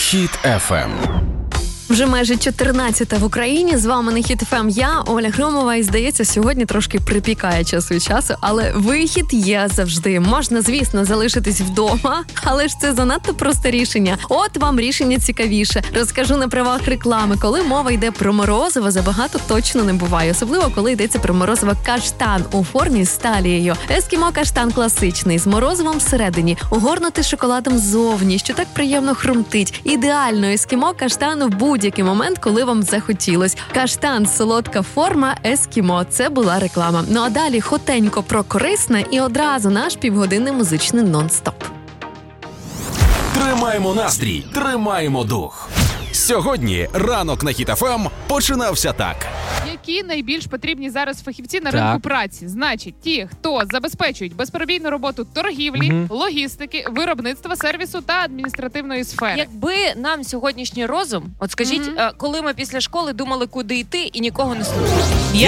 Хіт FM. Вже майже 14 в Україні. З вами на Хіт FM я, Оля Громова. І, здається, сьогодні трошки припікає час від часу, але вихід є завжди. Можна, звісно, залишитись вдома, але ж це занадто просте рішення. От вам рішення цікавіше. Розкажу на правах реклами. Коли мова йде про морозиво, забагато точно не буває. Особливо, коли йдеться про морозиво каштан у формі з талією. Ескімо каштан класичний, з морозивом всередині, огорнутий шоколадом ззовні, що так приємно хрумтить. Ідеально ескімо каштану в будь-який момент, коли вам захотілось. Каштан, солодка форма, ескімо. Це була реклама. Ну а далі хотенько про корисне і одразу наш півгодинний музичний нон-стоп. Тримаємо настрій, тримаємо дух. Сьогодні ранок на Хіт FM починався так. Які найбільш потрібні зараз фахівці на ринку праці? Значить, ті, хто забезпечують безперебійну роботу торгівлі, логістики, виробництва, сервісу та адміністративної сфери. Якби нам сьогоднішній розум, от скажіть, коли ми після школи думали, куди йти і нікого не слухали.